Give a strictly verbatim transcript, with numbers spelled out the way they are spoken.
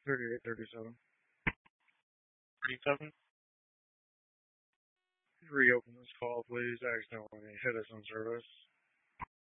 thirty-eight thirty-seven. thirty-seven. Reopen this call, please. Accidentally hit us on service.